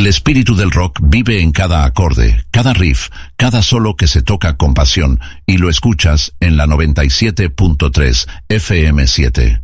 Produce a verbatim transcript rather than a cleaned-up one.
El espíritu del rock vive en cada acorde, cada riff, cada solo que se toca con pasión, y lo escuchas en la noventa y siete punto tres F M siete.